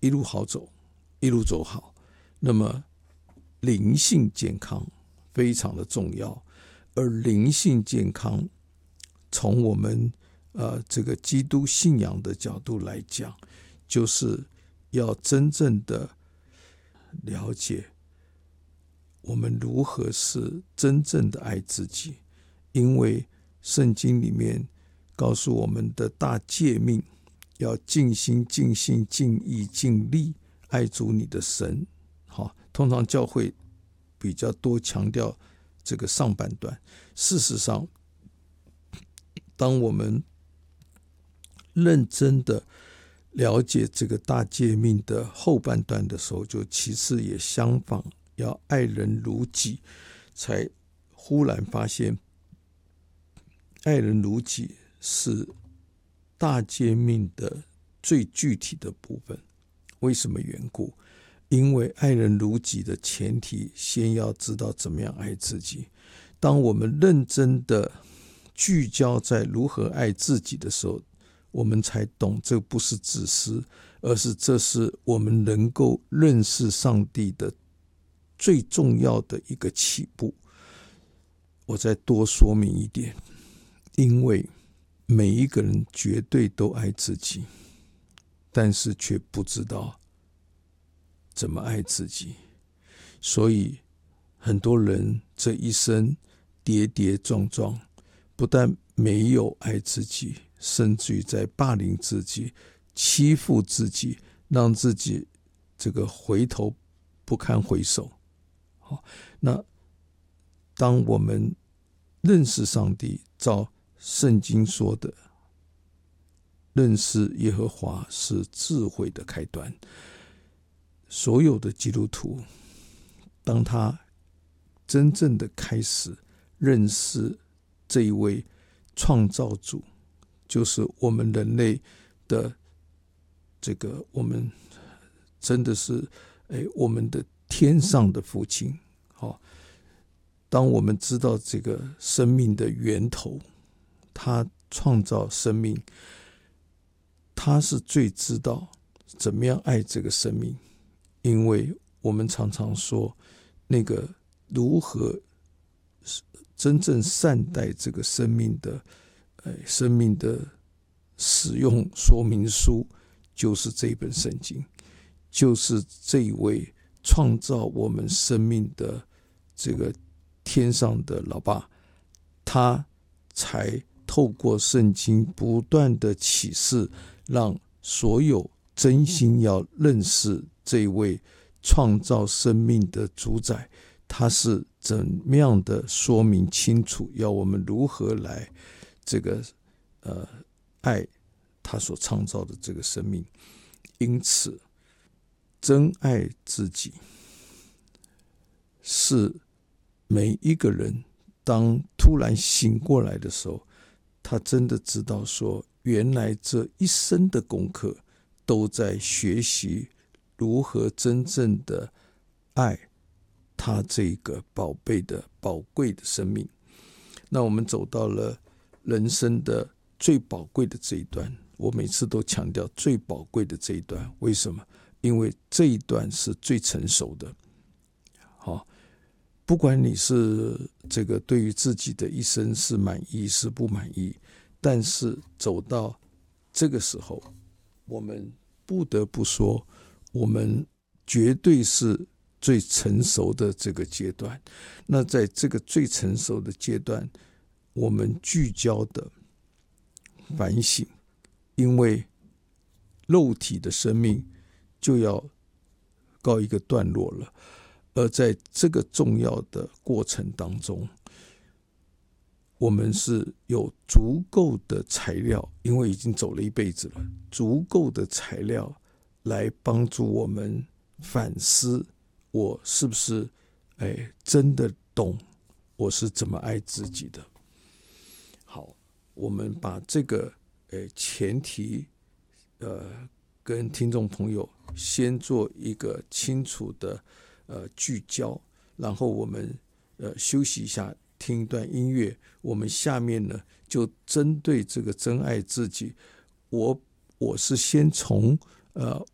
一路好走，一路走好。那么灵性健康非常的重要，而灵性健康从我们这个基督信仰的角度来讲，就是要真正的了解我们如何是真正的爱自己。因为圣经里面告诉我们的大诫命，要尽心尽性尽意尽力爱主你的神。通常教会比较多强调这个上半段，事实上当我们认真的了解这个大诫命的后半段的时候，就其实也相仿，要爱人如己，才忽然发现爱人如己是大诫命的最具体的部分。为什么缘故？因为爱人如己的前提，先要知道怎么样爱自己。当我们认真的聚焦在如何爱自己的时候，我们才懂这不是自私，而是这是我们能够认识上帝的最重要的一个起步。我再多说明一点，因为每一个人绝对都爱自己，但是却不知道怎么爱自己，所以很多人这一生跌跌撞撞，不但没有爱自己，甚至于在霸凌自己，欺负自己，让自己这个回头不堪回首。那当我们认识上帝，照圣经说的，认识耶和华是智慧的开端。所有的基督徒，当他真正的开始认识这一位创造主，就是我们人类的这个，我们真的是我们的天上的父亲。当我们知道这个生命的源头，他创造生命，他是最知道怎么样爱这个生命。因为我们常常说，那个如何真正善待这个生命的使用说明书，就是这本圣经，就是这一位创造我们生命的这个天上的老爸，他才透过圣经不断的启示，让所有真心要认识这一位创造生命的主宰，他是怎么样的说明清楚，要我们如何来这个爱他所创造的这个生命。因此真爱自己是每一个人当突然醒过来的时候，他真的知道说，原来这一生的功课都在学习如何真正的爱他这个宝贝的宝贵的生命。那我们走到了人生的最宝贵的这一段，我每次都强调最宝贵的这一段。为什么？因为这一段是最成熟的。不管你是这个对于自己的一生是满意是不满意，但是走到这个时候，我们不得不说，我们绝对是最成熟的这个阶段。那在这个最成熟的阶段，我们聚焦的反省，因为肉体的生命就要告一个段落了，而在这个重要的过程当中，我们是有足够的材料，因为已经走了一辈子了，足够的材料来帮助我们反思，我是不是真的懂我是怎么爱自己的。好，我们把这个前提跟听众朋友先做一个清楚的聚焦，然后我们休息一下，听一段音乐。我们下面呢就针对这个真爱自己，我是先从